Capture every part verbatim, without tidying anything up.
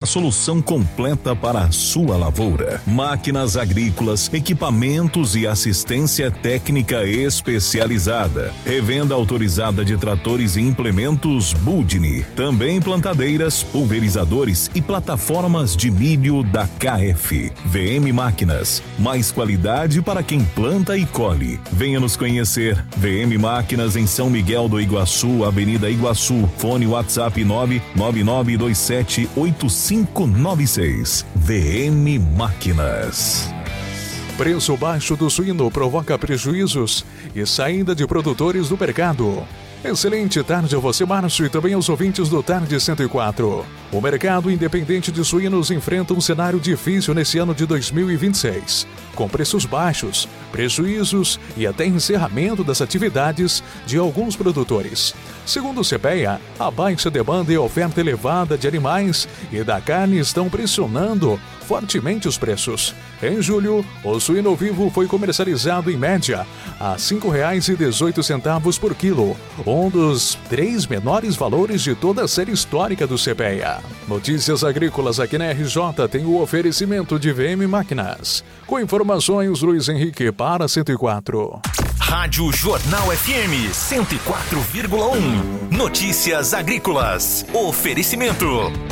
solução completa para a sua lavoura. Máquinas agrícolas, equipamentos e assistência técnica especializada. Revenda autorizada de tratores e implementos Budni. Também plantadeiras, pulverizadores e plataformas de milho da K F. V M Máquinas, mais qualidade para quem planta e colhe. Venha nos conhecer. V M Máquinas em São Miguel do Iguaçu, Avenida Iguaçu. Fone WhatsApp nove nove nove dois sete oito cinco nove seis. V M Máquinas. Preço baixo do suíno provoca prejuízos e saída de produtores do mercado. Excelente tarde a você, Márcio, e também aos ouvintes do Tarde cento e quatro. O mercado independente de suínos enfrenta um cenário difícil nesse ano de dois mil e vinte e seis, com preços baixos, prejuízos e até encerramento das atividades de alguns produtores. Segundo o CEPEA, a baixa demanda e a oferta elevada de animais e da carne estão pressionando fortemente os preços. Em julho, o suíno vivo foi comercializado em média a cinco reais e dezoito centavos por quilo, um dos três menores valores de toda a série histórica do CEPEA. Notícias Agrícolas aqui na R J tem o oferecimento de V M Máquinas. Com informações, Luiz Henrique para cento e quatro. Rádio Jornal F M cento e quatro vírgula um. Notícias Agrícolas. Oferecimento.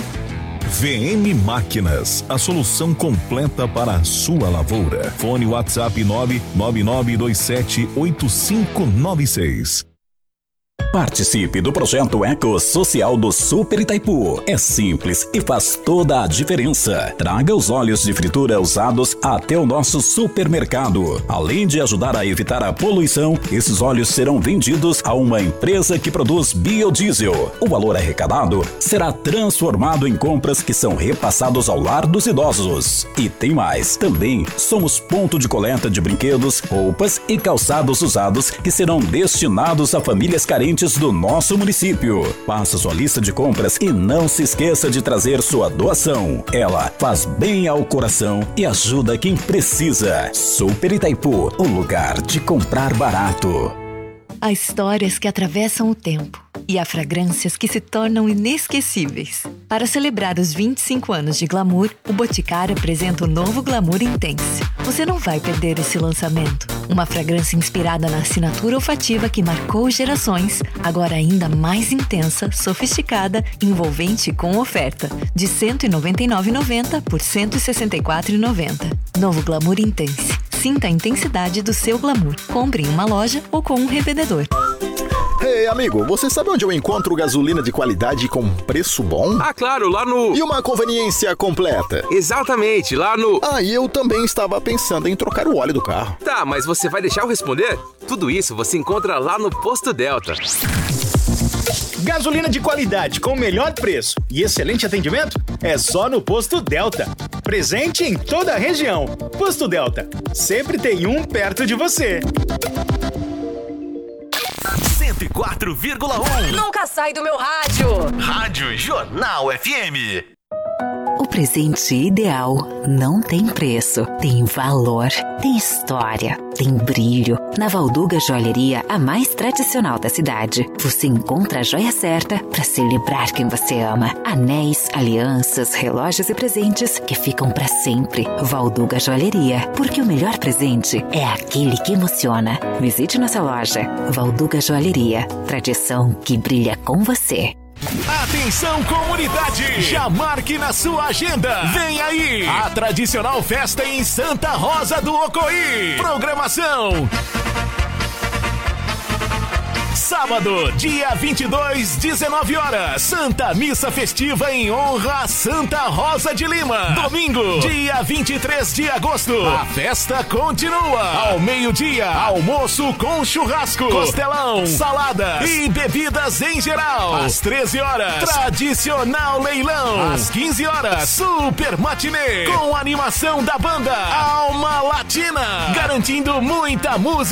V M Máquinas, a solução completa para a sua lavoura. Fone WhatsApp nove nove nove dois sete oito cinco nove seis. Participe do projeto Eco Social do Super Itaipu. É simples e faz toda a diferença. Traga os óleos de fritura usados até o nosso supermercado. Além de ajudar a evitar a poluição, esses óleos serão vendidos a uma empresa que produz biodiesel. O valor arrecadado será transformado em compras que são repassados ao lar dos idosos. E tem mais. Também somos ponto de coleta de brinquedos, roupas e calçados usados que serão destinados a famílias carentes do nosso município. Faça sua lista de compras e não se esqueça de trazer sua doação. Ela faz bem ao coração e ajuda quem precisa. Super Itaipu, o lugar de comprar barato. Há histórias que atravessam o tempo e há fragrâncias que se tornam inesquecíveis. Para celebrar os vinte e cinco anos de Glamour, o Boticário apresenta o novo Glamour Intense. Você não vai perder esse lançamento. Uma fragrância inspirada na assinatura olfativa que marcou gerações, agora ainda mais intensa, sofisticada, envolvente e com oferta. De cento e noventa e nove reais e noventa centavos por cento e sessenta e quatro reais e noventa centavos. Novo Glamour Intense. Sinta a intensidade do seu glamour. Compre em uma loja ou com um revendedor. Ei, amigo, você sabe onde eu encontro gasolina de qualidade com preço bom? Ah, claro, lá no... E uma conveniência completa. Exatamente, lá no... Ah, e eu também estava pensando em trocar o óleo do carro. Tá, mas você vai deixar eu responder? Tudo isso você encontra lá no Posto Delta. Gasolina de qualidade com o melhor preço e excelente atendimento é só no Posto Delta. Presente em toda a região. Posto Delta, sempre tem um perto de você. cento e quatro vírgula um. Nunca sai do meu rádio. Rádio Jornal F M. O presente ideal não tem preço, tem valor, tem história, tem brilho. Na Valduga Joalheria, a mais tradicional da cidade, você encontra a joia certa para celebrar quem você ama. Anéis, alianças, relógios e presentes que ficam para sempre. Valduga Joalheria, porque o melhor presente é aquele que emociona. Visite nossa loja. Valduga Joalheria, tradição que brilha com você. Atenção, comunidade! Já marque na sua agenda. Vem aí a tradicional festa em Santa Rosa do Ocoí. Programação: sábado, dia vinte e dois, dezenove horas, Santa Missa Festiva em honra a Santa Rosa de Lima. Domingo, dia vinte e três de agosto, a festa continua. Ao meio-dia, almoço com churrasco, costelão, salada e bebidas em geral. Às treze horas, tradicional leilão. Às quinze horas, super matinê com animação da banda Alma Latina, garantindo muita música